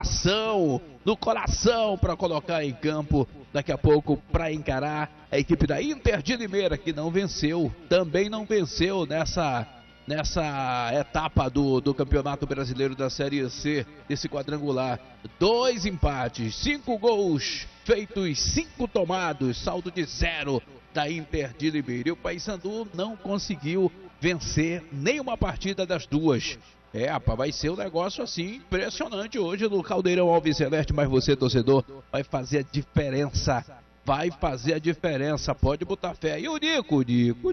no coração para colocar em campo daqui a pouco para encarar a equipe da Inter de Limeira, que não venceu, também não venceu nessa etapa do Campeonato Brasileiro da Série C, desse quadrangular. 2 empates, 5 gols feitos, 5 tomados, saldo de 0 da Inter de Limeira. E o Paysandu não conseguiu vencer nenhuma partida das duas. Rapaz, vai ser um negócio assim impressionante hoje no Caldeirão Alves Celeste, mas você, torcedor, vai fazer a diferença. Vai fazer a diferença, pode botar fé. E o Nico,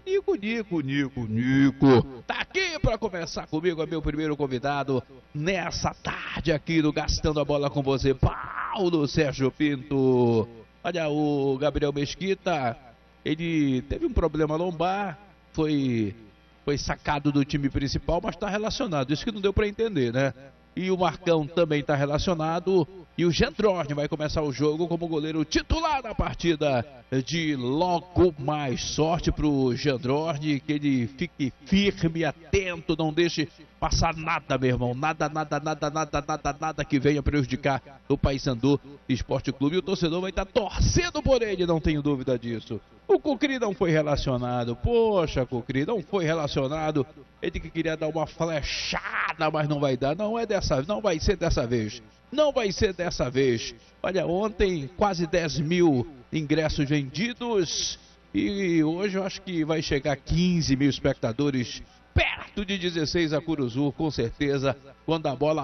tá aqui para conversar comigo, é meu primeiro convidado nessa tarde aqui no Gastando a Bola com você, Paulo Sérgio Pinto. Olha, o Gabriel Mesquita, ele teve um problema lombar, foi sacado do time principal, mas está relacionado, isso que não deu para entender, né? E o Marcão também está relacionado. E o Gendrosne vai começar o jogo como goleiro titular na partida de logo mais. Sorte pro Gendrosne, que ele fique firme, atento, não deixe passar nada, meu irmão. Nada que venha prejudicar o Paysandu Esporte Clube. E o torcedor vai estar torcendo por ele, não tenho dúvida disso. O Cucri não foi relacionado. Poxa, Cucri, não foi relacionado. Ele que queria dar uma flechada, mas não vai dar. Não vai ser dessa vez. Não vai ser dessa vez. Olha, ontem quase 10 mil ingressos vendidos. E hoje eu acho que vai chegar a 15 mil espectadores. Perto de 16 a Curuzu, com certeza. Quando a bola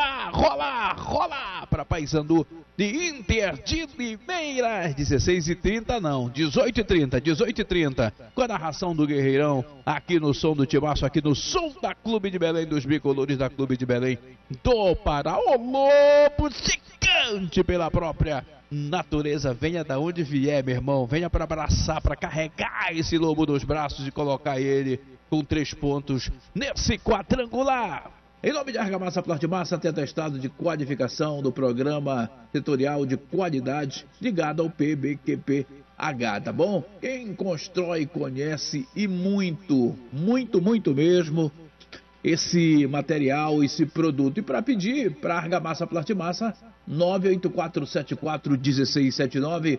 rola para Paysandu de Inter de Limeira. 16h30 não, 18h30. Com a narração do Guerreirão aqui no som do Timaço, aqui no som da Clube de Belém, dos bicolores da Clube de Belém do Pará. O lobo gigante pela própria natureza, venha da onde vier, meu irmão, venha para abraçar, para carregar esse lobo nos braços e colocar ele com 3 pontos nesse quadrangular. Em nome de Argamassa Plastimassa, tem atestado de qualificação do programa setorial de qualidade ligado ao PBQP-H, tá bom? Quem constrói, conhece e muito mesmo esse material, esse produto. E para pedir para Argamassa Plastimassa, 984741679,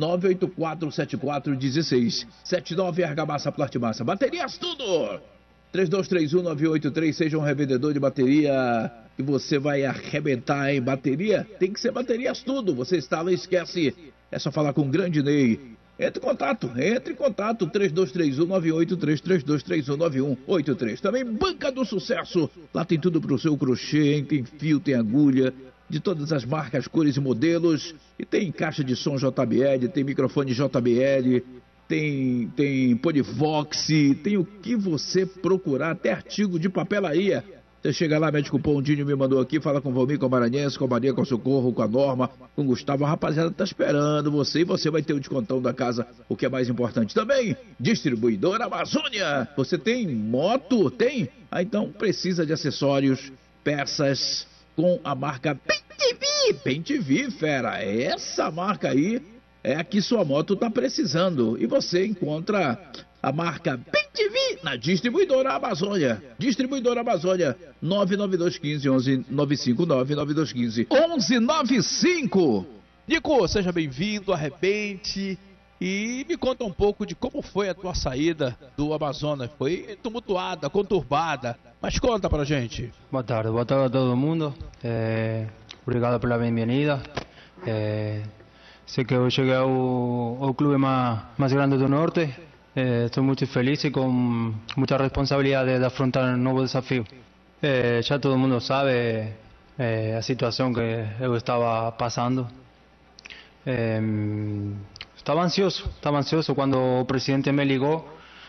984741679, Argamassa Plastimassa. Baterias tudo! 3231-983, seja um revendedor de bateria que você vai arrebentar em bateria. Tem que ser baterias tudo. Você instala e esquece. É só falar com o grande Ney. Entre em contato, 3231-983, 3231-9183. Também Banca do Sucesso. Lá tem tudo pro seu crochê, hein? Tem fio, tem agulha, de todas as marcas, cores e modelos. E tem caixa de som JBL, tem microfone JBL, tem Polivox, tem o que você procurar, até artigo de papelaria. Você chega lá, mete cupom, o Dinho me mandou aqui, fala com o Valmir, com a Maranhense, com a Maria, com o Socorro, com a Norma, com o Gustavo. A rapaziada tá esperando você e você vai ter o descontão da casa, o que é mais importante. Também, Distribuidora Amazônia. Você tem moto? Tem? Então precisa de acessórios, peças com a marca Bem-TV, fera. Essa marca aí é a que sua moto tá precisando. E você encontra a marca Bem-TV na Distribuidora Amazônia. Distribuidora Amazônia, 99215-1195, 99215-1195. Nico, seja bem-vindo, arrebente. E me conta um pouco de como foi a tua saída do Amazonas. Foi tumultuada, conturbada, mas conta pra gente. Boa tarde a todo mundo. Obrigado pela bem-vinda. Sei que eu cheguei ao clube mais grande do Norte. Estou muito feliz e com muita responsabilidade de afrontar um novo desafio. Já todo mundo sabe a situação que eu estava passando. Estava ansioso quando o presidente me ligou.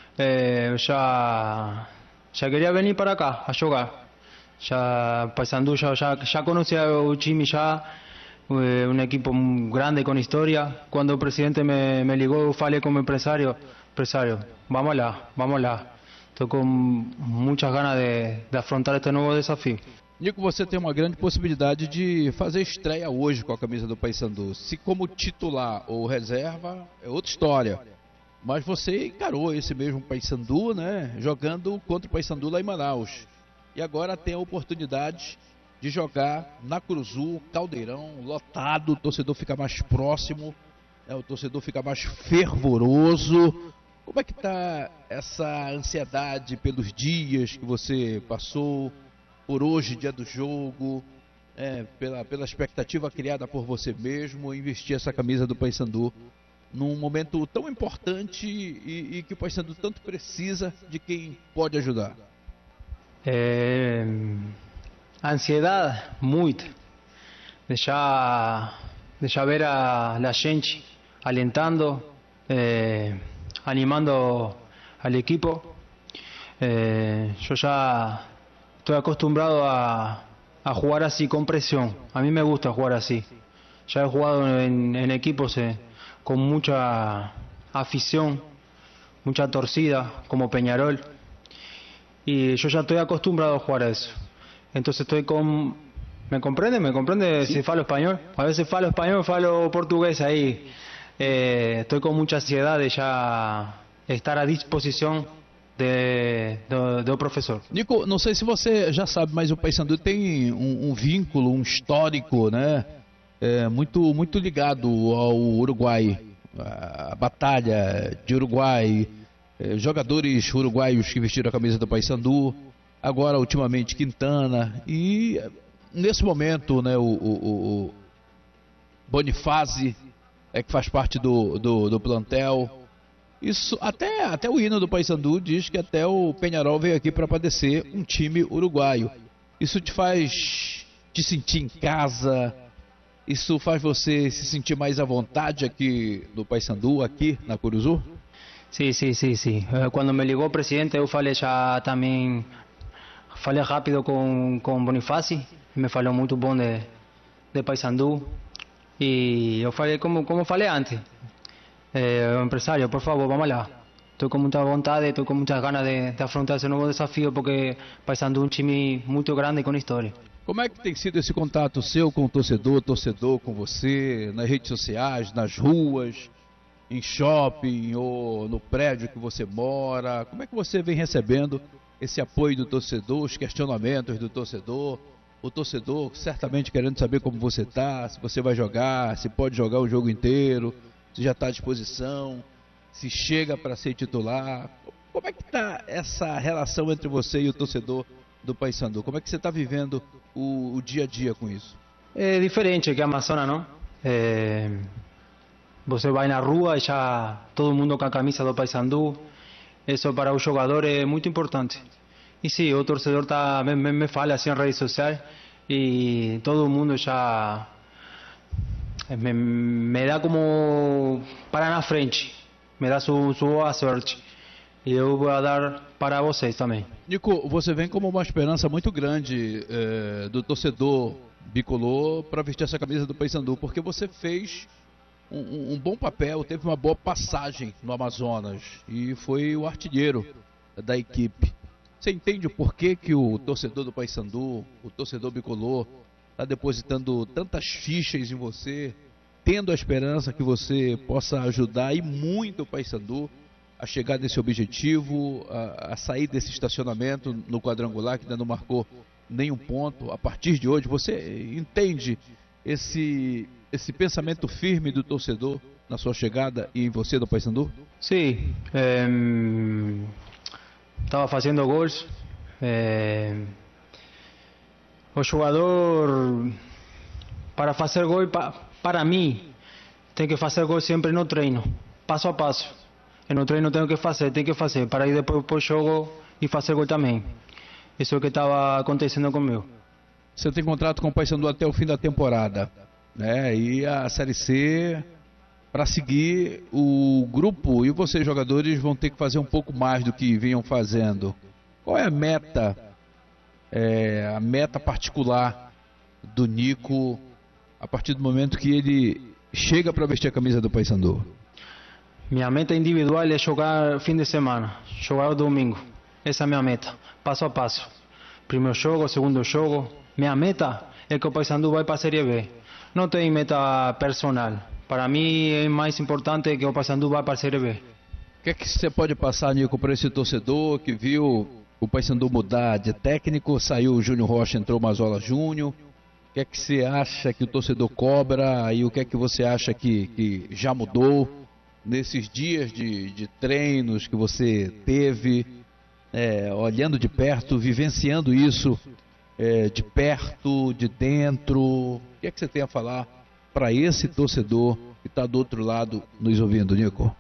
Já queria vir para cá a jogar. Paysandu já conhecia o time, um equipo grande com história. Quando o presidente me ligou, eu falei com o empresário, vamos lá. Estou com muitas ganas de afrontar este novo desafio. Nico, você tem uma grande possibilidade de fazer estreia hoje com a camisa do Paysandu. Se como titular ou reserva, é outra história. Mas você encarou esse mesmo Paysandu, né? Jogando contra o Paysandu lá em Manaus. E agora tem a oportunidade de jogar na Curuzu, Caldeirão, lotado, o torcedor fica mais próximo, o torcedor fica mais fervoroso. Como é que está essa ansiedade pelos dias que você passou, por hoje, dia do jogo, pela expectativa criada por você mesmo, em vestir essa camisa do Paysandu num momento tão importante e que o Paysandu tanto precisa de quem pode ajudar? Ansiedade, muita. De já ver a gente alentando, animando al equipo. Yo ya estoy acostumbrado a jugar así, con presión. A mí me gusta jugar así. Ya he jugado en equipos con mucha afición, mucha torcida, como Peñarol. Y yo ya estoy acostumbrado a jugar a eso. Entonces estoy con... ¿Me comprende? ¿Me comprende? ¿Sí? Si falo español. A veces falo español, falo portugués ahí. Estoy con mucha ansiedad de ya estar à disposição do professor. Nico, não sei se você já sabe, mas o Paysandu tem um vínculo, um histórico, né? Muito ligado ao Uruguai. A batalha de Uruguai, jogadores uruguaios que vestiram a camisa do Paysandu, agora ultimamente Quintana, e nesse momento, né, o Bonifácio, que faz parte do plantel. Isso, até o hino do Paysandu diz que até o Peñarol veio aqui para padecer um time uruguaio. Isso te faz te sentir em casa? Isso faz você se sentir mais à vontade aqui no Paysandu, aqui na Curuzu? Sí. Quando me ligou o presidente, eu falei já também, falei rápido com Bonifácio, me falou muito bom de Paysandu. Y yo falei como falei antes, empresario, por favor, vamos lá. Estou com muita vontade, estou com muitas ganas de afrontar esse novo desafio, porque Paysandu é um time muito grande e com história. Como é que tem sido esse contato seu com o torcedor com você, nas redes sociais, nas ruas, em shopping ou no prédio que você mora? Como é que você vem recebendo esse apoio do torcedor, os questionamentos do torcedor? O torcedor certamente querendo saber como você está, se você vai jogar, se pode jogar o jogo inteiro, se já está à disposição, se chega para ser titular. Como é que está essa relação entre você e o torcedor do Paysandu? Como é que você está vivendo o dia a dia com isso? É diferente que a Amazonas, não? Você vai na rua e já todo mundo com a camisa do Paysandu. Isso para o jogador é muito importante. E sim, o torcedor me fala assim em redes sociais e todo mundo já me dá como para na frente, me dá sua boa sorte. E eu vou dar para vocês também. Nico, você vem como uma esperança muito grande do torcedor bicolor para vestir essa camisa do Paysandu, porque você fez um bom papel, teve uma boa passagem no Amazonas e foi o artilheiro da equipe. Você entende o porquê que o torcedor do Paysandu, o torcedor bicolor, está depositando tantas fichas em você, tendo a esperança que você possa ajudar e muito o Paysandu a chegar nesse objetivo, a sair desse estacionamento no quadrangular que ainda não marcou nenhum ponto? A partir de hoje, você entende esse pensamento firme do torcedor na sua chegada e em você do Paysandu? Sim. Estava fazendo gols. O jogador, para fazer gol, para mim, tem que fazer gol sempre no treino, passo a passo. E no treino tem que fazer, para ir depois para o jogo e fazer gol também. Isso é o que estava acontecendo comigo. Você tem contrato com o Paysandu até o fim da temporada, né? E a Série C, para seguir, o grupo e vocês jogadores vão ter que fazer um pouco mais do que vinham fazendo. Qual é a meta, a meta particular do Nico a partir do momento que ele chega para vestir a camisa do Paysandu? Minha meta individual é jogar fim de semana, jogar o domingo. Essa é a minha meta, passo a passo. Primeiro jogo, segundo jogo. Minha meta é que o Paysandu vai para a Série B. Não tem meta personal. Para mim é mais importante que o Paysandu vá para a Série B. O que é que você pode passar, Nico, para esse torcedor que viu o Paysandu mudar de técnico, saiu o Júnior Rocha, entrou o Mazola Júnior. O que é que você acha que o torcedor cobra e o que é que você acha que já mudou nesses dias de treinos que você teve, olhando de perto, vivenciando isso de perto, de dentro? O que é que você tem a falar para esse torcedor que está do outro lado nos ouvindo, Nico?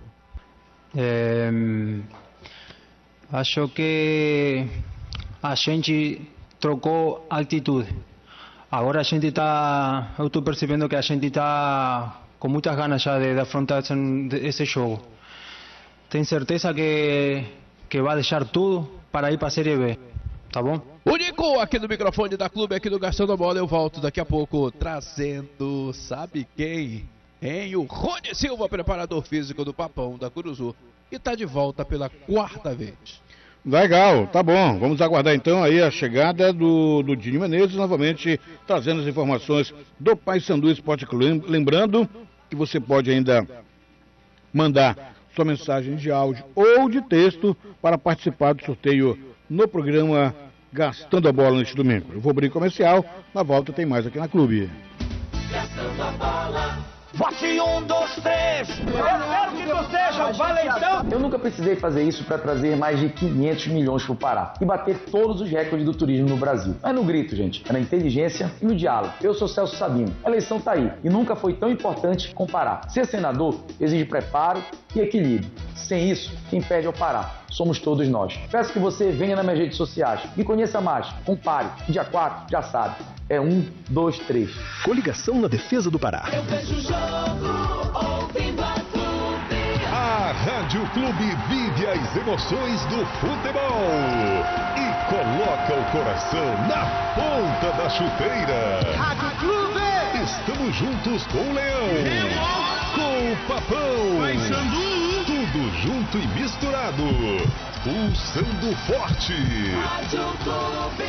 Acho que a gente trocou altitude. Agora eu estou percebendo que a gente está com muitas ganas já de afrontar esse jogo. Tenho certeza que vai deixar tudo para ir para a Série B, tá bom? O Nico aqui no microfone da Clube, aqui do Gastando a Bola. Eu volto daqui a pouco trazendo, sabe quem? O Rony Silva, preparador físico do Papão da Curuzu, que está de volta pela 4ª vez. Legal, tá bom. Vamos aguardar então aí a chegada do Dinho Menezes, novamente trazendo as informações do Paysandu Esporte Clube. Lembrando que você pode ainda mandar sua mensagem de áudio ou de texto para participar do sorteio no programa Gastando a Bola neste domingo. Eu vou abrir comercial, na volta tem mais aqui na Clube. Gastando a Bola. Vote 1, 2, 3. Eu quero que tu seja o valentão. Eu nunca precisei fazer isso para trazer mais de 500 milhões para o Pará e bater todos os recordes do turismo no Brasil. Não é no grito, gente, é na inteligência e no diálogo. Eu sou Celso Sabino. A eleição tá aí e nunca foi tão importante comparar. Ser senador exige preparo e equilíbrio. Sem isso, quem perde é o Pará. Somos todos nós. Peço que você venha nas minhas redes sociais, me conheça mais, compare. Dia 4, já sabe. É 1, 2, 3. Coligação na defesa do Pará. Eu vejo o jogo, ouvindo a Clube. A Rádio Clube vive as emoções do futebol e coloca o coração na ponta da chuteira. Rádio Clube. Estamos juntos com o Leão, com o Papão, Paysandu. tudo junto e misturado, pulsando forte. Rádio Clube.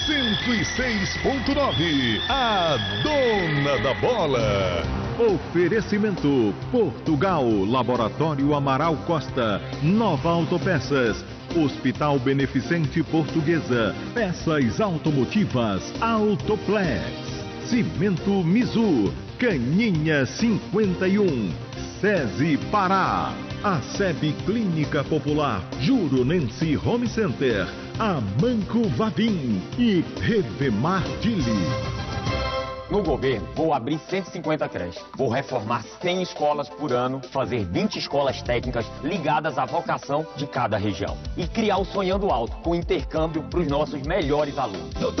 106.9, a dona da bola. Oferecimento Portugal, Laboratório Amaral Costa, Nova Autopeças, Hospital Beneficente Portuguesa, Peças Automotivas Autoplex, Cimento Mizu, Caninha 51, SESI Pará, a SEB Clínica Popular, Juronense Home Center, Amanco Vadim e Revemar Dili. No governo, vou abrir 150 creches. Vou reformar 100 escolas por ano, fazer 20 escolas técnicas ligadas à vocação de cada região. E criar o Sonhando Alto, com intercâmbio para os nossos melhores alunos.